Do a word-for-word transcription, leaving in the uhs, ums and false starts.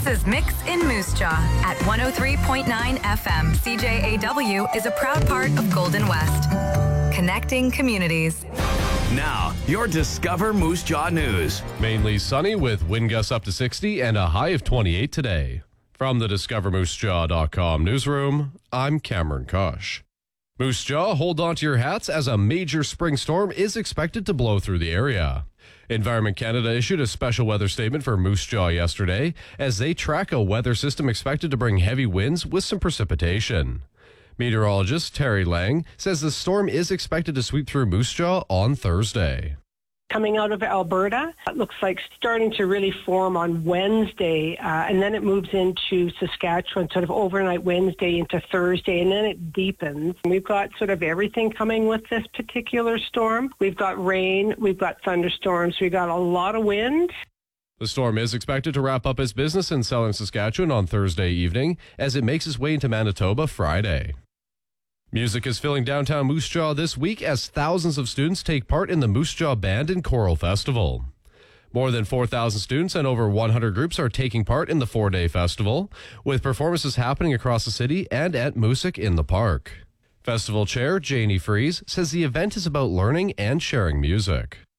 This is Mix in Moose Jaw at one oh three point nine F M. C J A W is a proud part of Golden West. Connecting communities. Now, your Discover Moose Jaw news. Mainly sunny with wind gusts up to sixty and a high of twenty-eight today. From the discover moose jaw dot com newsroom, I'm Cameron Kosh. Moose Jaw, hold on to your hats as a major spring storm is expected to blow through the area. Environment Canada issued a special weather statement for Moose Jaw yesterday as they track a weather system expected to bring heavy winds with some precipitation. Meteorologist Terry Lang says the storm is expected to sweep through Moose Jaw on Thursday. Coming out of Alberta, it looks like starting to really form on Wednesday, uh, and then it moves into Saskatchewan, sort of overnight Wednesday into Thursday, and then it deepens. We've got sort of everything coming with this particular storm. We've got rain, we've got thunderstorms, we've got a lot of wind. The storm is expected to wrap up its business in southern Saskatchewan on Thursday evening as it makes its way into Manitoba Friday. Music is filling downtown Moose Jaw this week as thousands of students take part in the Moose Jaw Band and Choral Festival. More than four thousand students and over one hundred groups are taking part in the four-day festival, with performances happening across the city and at Moosic in the Park. Festival Chair Janie Fries says the event is about learning and sharing music.